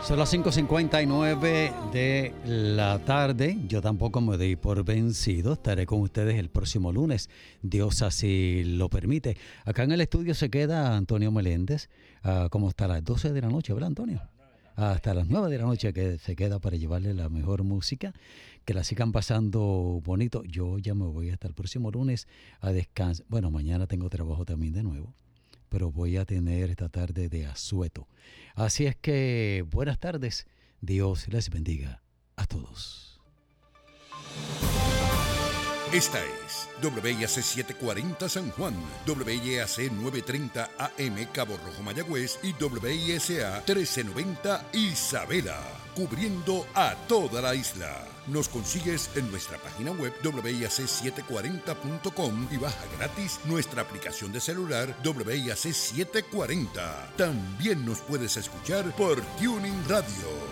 Son las 5:59 de la tarde. Yo tampoco me doy por vencido. Estaré con ustedes el próximo lunes. Dios así lo permite. Acá en el estudio se queda Antonio Meléndez, como hasta las 12 de la noche, ¿verdad, Antonio? Hasta las 9 de la noche que se queda para llevarle la mejor música. Que la sigan pasando bonito. Yo ya me voy hasta el próximo lunes a descansar. Bueno, mañana tengo trabajo también de nuevo, pero voy a tener esta tarde de asueto. Así es que buenas tardes. Dios les bendiga a todos. Esta es WIAC 740 San Juan, WIAC 930 AM Cabo Rojo Mayagüez y WISA 1390 Isabela, cubriendo a toda la isla. Nos consigues en nuestra página web WIAC740.com y baja gratis nuestra aplicación de celular WIAC 740. También nos puedes escuchar por Tuning Radio.